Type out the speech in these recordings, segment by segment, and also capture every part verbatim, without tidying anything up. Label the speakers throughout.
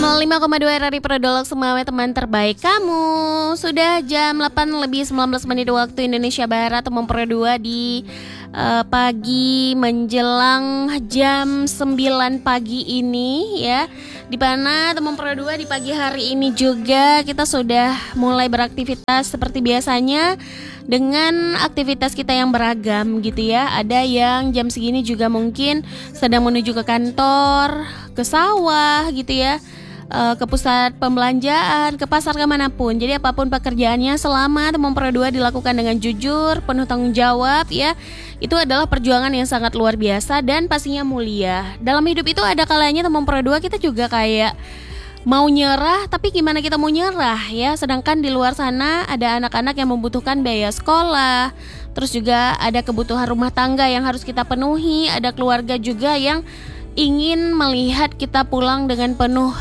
Speaker 1: lima koma dua R R I Prodolog Semawe, teman terbaik kamu. Sudah jam delapan lebih sembilan belas menit waktu Indonesia Barat, teman Pro dua di uh, pagi menjelang jam sembilan pagi ini ya. Di mana teman Pro dua di pagi hari ini juga kita sudah mulai beraktivitas seperti biasanya dengan aktivitas kita yang beragam gitu ya. Ada yang jam segini juga mungkin sedang menuju ke kantor, ke sawah gitu ya, ke pusat pembelanjaan, ke pasar, kemanapun. Jadi apapun pekerjaannya, selama teman Pro dua dilakukan dengan jujur, penuh tanggung jawab ya, itu adalah perjuangan yang sangat luar biasa dan pastinya mulia. Dalam hidup itu ada kalanya teman Pro dua kita juga kayak mau nyerah, tapi gimana kita mau nyerah ya. Sedangkan di luar sana ada anak-anak yang membutuhkan biaya sekolah, terus juga ada kebutuhan rumah tangga yang harus kita penuhi, ada keluarga juga yang ingin melihat kita pulang dengan penuh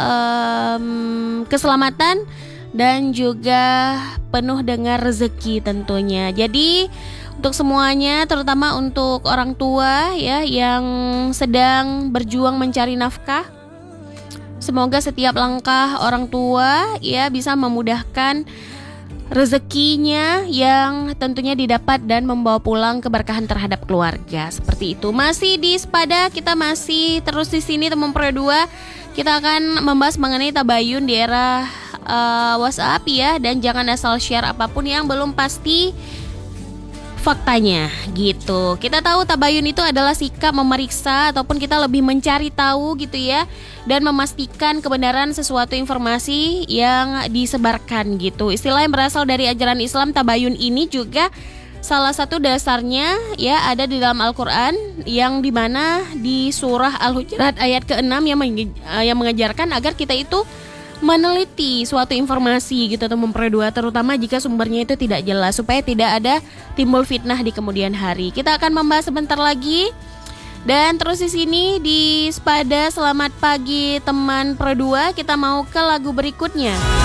Speaker 1: um, keselamatan dan juga penuh dengan rezeki tentunya. Jadi untuk semuanya, terutama untuk orang tua ya yang sedang berjuang mencari nafkah, semoga setiap langkah orang tua ya bisa memudahkan rezekinya yang tentunya didapat dan membawa pulang keberkahan terhadap keluarga. Seperti itu. Masih di Sepada, kita masih terus di sini teman Pro dua. Kita akan membahas mengenai tabayun di era uh, WhatsApp ya, dan jangan asal share apapun yang belum pasti faktanya gitu. Kita tahu tabayun itu adalah sikap memeriksa ataupun kita lebih mencari tahu gitu ya, dan memastikan kebenaran sesuatu informasi yang disebarkan gitu. Istilah yang berasal dari ajaran Islam, tabayun ini juga salah satu dasarnya ya ada di dalam Al-Quran, yang dimana di surah Al-Hujurat ayat keenam yang, menge- yang mengajarkan agar kita itu meneliti suatu informasi gitu teman Pro dua, terutama jika sumbernya itu tidak jelas, supaya tidak ada timbul fitnah di kemudian hari. Kita akan membahas sebentar lagi. Dan terus di sini di Sepada, selamat pagi teman Pro dua. Kita mau ke lagu berikutnya.